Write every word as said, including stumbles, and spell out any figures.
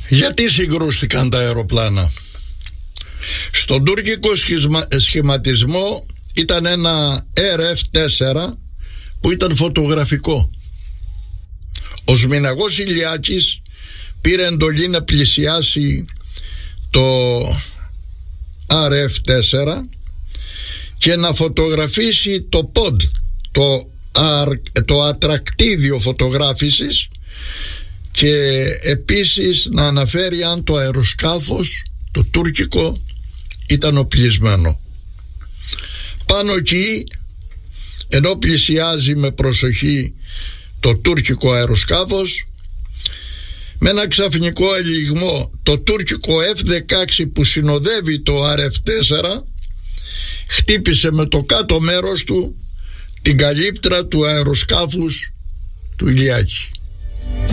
Γιατί συγκρούστηκαν τα αεροπλάνα? Στον τουρκικό σχισμα, σχηματισμό ήταν ένα αρ εφ τέσσερα που ήταν φωτογραφικό. Ο Σμηναγός Ηλιάκης πήρε εντολή να πλησιάσει το αρ εφ τέσσερα και να φωτογραφίσει το ποντ, το, αρ, το ατρακτίδιο φωτογράφησης, και επίσης να αναφέρει αν το αεροσκάφος, το τουρκικό, ήταν οπλισμένο. Πάνω εκεί, ενώ πλησιάζει με προσοχή το τουρκικό αεροσκάφος, με ένα ξαφνικό ελιγμό το τουρκικό εφ δεκαέξι που συνοδεύει το αρ εφ τέσσερα χτύπησε με το κάτω μέρος του την καλύπτρα του αεροσκάφους του Ηλιάκη.